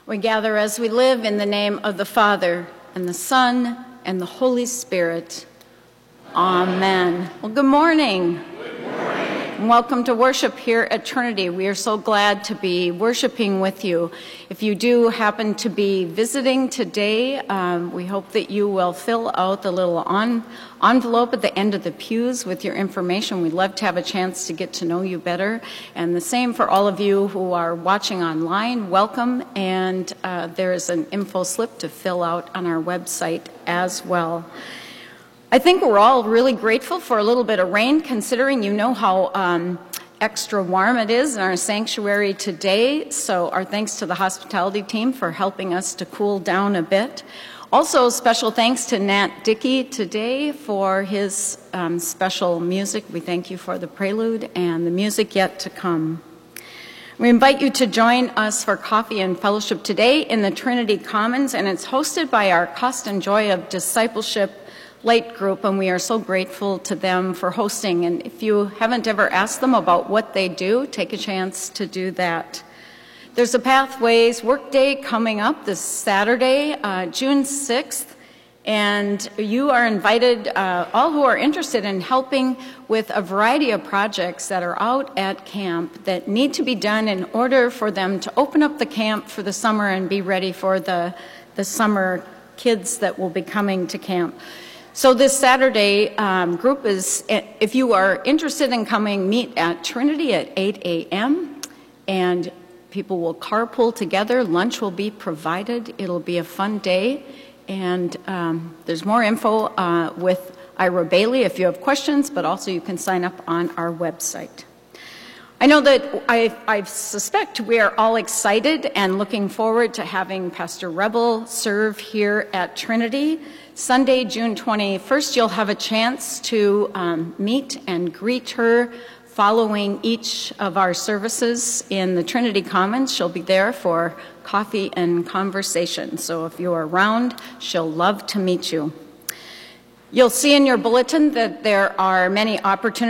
We gather as we live in the name of the Father, and the Son, and the Holy Spirit. Amen. Well, good morning. Good morning. And welcome to worship here at Trinity. We are so glad to be worshiping with you. If you do happen to be visiting today, we hope that you will fill out the little envelope at the end of the pews with your information. We'd love to have a chance to get to know you better. And the same for all of you who are watching online. Welcome. And there is an info slip to fill out on our website as well. I think we're all really grateful for a little bit of rain, considering you know how extra warm it is in our sanctuary today. So our thanks to the hospitality team for helping us to cool down a bit. Also, special thanks to Nat Dickey today for his special music. We thank you for the prelude and the music yet to come. We invite you to join us for coffee and fellowship today in the Trinity Commons, and it's hosted by our Cost and Joy of Discipleship Light group, and we are so grateful to them for hosting. And if you haven't ever asked them about what they do, take a chance to do that. There's a Pathways Workday coming up this Saturday, June 6th, and you are invited, all who are interested in helping with a variety of projects that are out at camp that need to be done in order for them to open up the camp for the summer and be ready for the summer kids that will be coming to camp. So this Saturday group is, if you are interested in coming, meet at Trinity at 8 a.m. and people will carpool together. Lunch will be provided. It'll be a fun day. And there's more info with Ira Bailey if you have questions, but also you can sign up on our website. I know that I suspect we are all excited and looking forward to having Pastor Rebel serve here at Trinity. Sunday, June 21st, you'll have a chance to meet and greet her following each of our services in the Trinity Commons. She'll be there for coffee and conversation. So if you're around, she'll love to meet you. You'll see in your bulletin that there are many opportunities